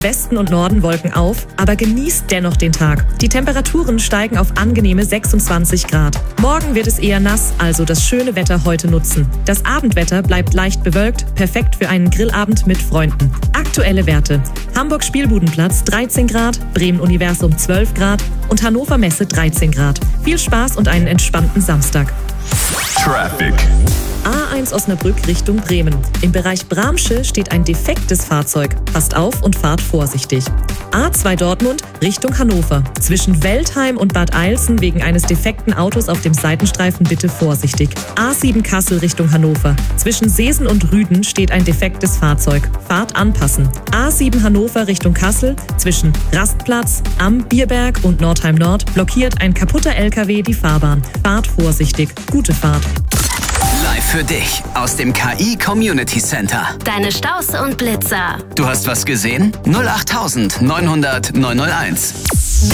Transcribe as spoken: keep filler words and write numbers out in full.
Westen und Norden Wolken auf, aber genießt dennoch den Tag. Die Temperaturen steigen auf angenehme sechsundzwanzig Grad. Morgen wird es eher nass, also das schöne Wetter heute nutzen. Das Abendwetter bleibt leicht bewölkt, perfekt für einen Grillabend mit Freunden. Aktuelle Werte: Hamburg Spielbudenplatz dreizehn Grad, Bremen Universum zwölf Grad und Hannover Messe dreizehn Grad. Viel Spaß und einen entspannten Samstag. Traffic. A eins Osnabrück Richtung Bremen. Im Bereich Bramsche steht ein defektes Fahrzeug. Passt auf und fahrt vorsichtig. A zwei Dortmund Richtung Hannover. Zwischen Weltheim und Bad Eilsen wegen eines defekten Autos auf dem Seitenstreifen bitte vorsichtig. A sieben Kassel Richtung Hannover. Zwischen Seesen und Rüden steht ein defektes Fahrzeug. Fahrt anpassen. A sieben Hannover Richtung Kassel. Zwischen Rastplatz, Am Bierberg und Nordheim Nord blockiert ein kaputter L K W die Fahrbahn. Fahrt vorsichtig. Gute Fahrt. Live für dich aus dem K I Community Center. Deine Staus und Blitzer. Du hast was gesehen? null acht neunhundert neunhunderт neunhunderteins.